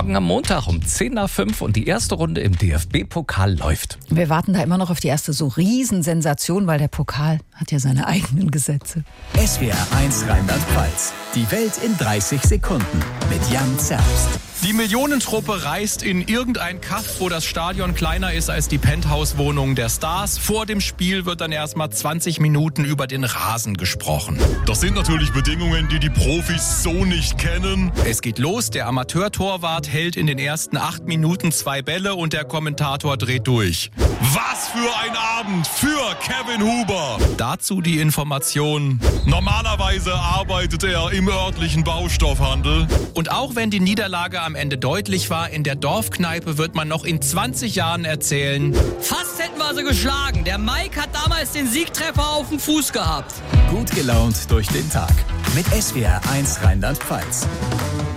Morgen am Montag um 10:05 und die erste Runde im DFB-Pokal läuft. Wir warten da immer noch auf die erste so Riesensensation, weil der Pokal hat ja seine eigenen Gesetze. SWR1 Rheinland-Pfalz. Die Welt in 30 Sekunden mit Jan Zerbst. Die Millionentruppe reist in irgendein Kaff, wo das Stadion kleiner ist als die Penthouse-Wohnung der Stars. Vor dem Spiel wird dann erstmal 20 Minuten über den Rasen gesprochen. Das sind natürlich Bedingungen, die die Profis so nicht kennen. Es geht los, der Amateurtorwart hält in den ersten 8 Minuten 2 Bälle und der Kommentator dreht durch. Was für ein Abend für Kevin Huber. Dazu die Information: Normalerweise arbeitet er im örtlichen Baustoffhandel. Und auch wenn die Niederlage am Ende deutlich war, in der Dorfkneipe wird man noch in 20 Jahren erzählen: Fast hätten wir sie geschlagen. Der Mike hat damals den Siegtreffer auf dem Fuß gehabt. Gut gelaunt durch den Tag mit SWR1 Rheinland-Pfalz.